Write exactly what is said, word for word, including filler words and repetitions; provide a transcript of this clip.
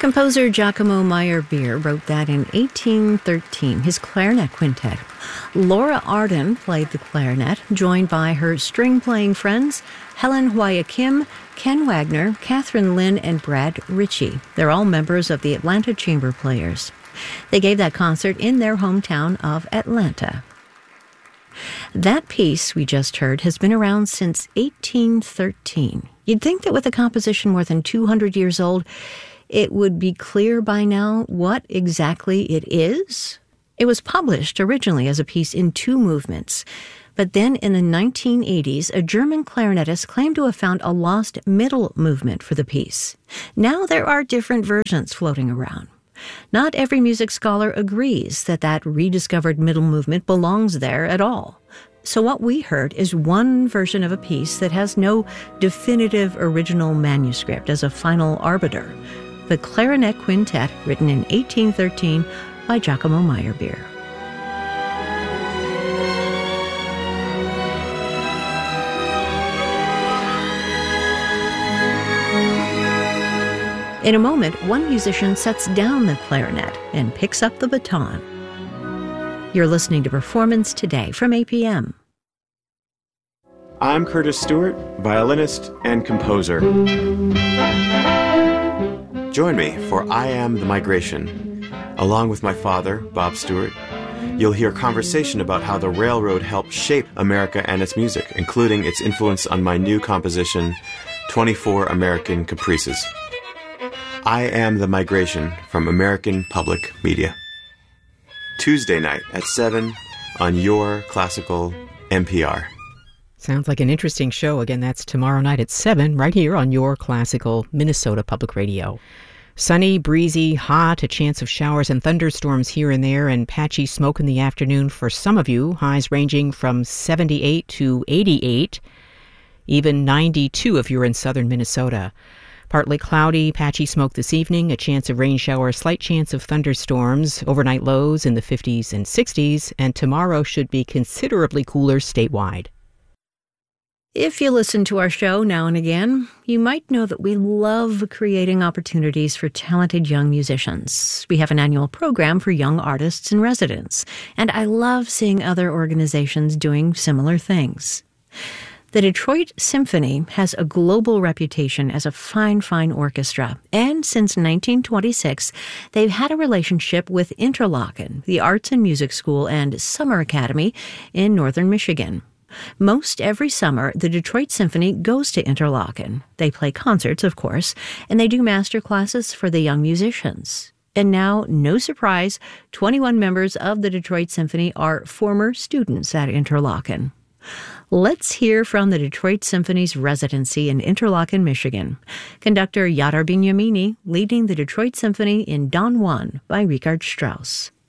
Composer Giacomo Meyerbeer wrote that in eighteen thirteen, his clarinet quintet. Laura Arden played the clarinet, joined by her string-playing friends Helen Hwaya Kim, Ken Wagner, Catherine Lynn, and Brad Ritchie. They're all members of the Atlanta Chamber Players. They gave that concert in their hometown of Atlanta. That piece we just heard has been around since eighteen thirteen. You'd think that with a composition more than two hundred years old, it would be clear by now what exactly it is. It was published originally as a piece in two movements, but then in the nineteen eighties, a German clarinetist claimed to have found a lost middle movement for the piece. Now there are different versions floating around. Not every music scholar agrees that that rediscovered middle movement belongs there at all. So what we heard is one version of a piece that has no definitive original manuscript as a final arbiter. The Clarinet Quintet, written in eighteen thirteen by Giacomo Meyerbeer. In a moment, one musician sets down the clarinet and picks up the baton. You're listening to Performance Today from A P M. I'm Curtis Stewart, violinist and composer. Join me for I Am the Migration. Along with my father, Bob Stewart, you'll hear conversation about how the railroad helped shape America and its music, including its influence on my new composition, twenty-four American Caprices. I Am the Migration from American Public Media. Tuesday night at seven on your classical N P R. Sounds like an interesting show. Again, that's tomorrow night at seven, right here on your classical Minnesota Public Radio. Sunny, breezy, hot, a chance of showers and thunderstorms here and there, and patchy smoke in the afternoon for some of you. Highs ranging from seventy-eight to eighty-eight, even ninety-two if you're in southern Minnesota. Partly cloudy, patchy smoke this evening, a chance of rain showers, slight chance of thunderstorms, overnight lows in the fifties and sixties, and tomorrow should be considerably cooler statewide. If you listen to our show now and again, you might know that we love creating opportunities for talented young musicians. We have an annual program for young artists and residents, and I love seeing other organizations doing similar things. The Detroit Symphony has a global reputation as a fine, fine orchestra, and since nineteen twenty-six, they've had a relationship with Interlochen, the arts and music school and summer academy in northern Michigan. Most every summer, the Detroit Symphony goes to Interlochen. They play concerts, of course, and they do master classes for the young musicians. And now, no surprise, twenty-one members of the Detroit Symphony are former students at Interlochen. Let's hear from the Detroit Symphony's residency in Interlochen, Michigan. Conductor Yadar Binyamini leading the Detroit Symphony in Don Juan by Richard Strauss.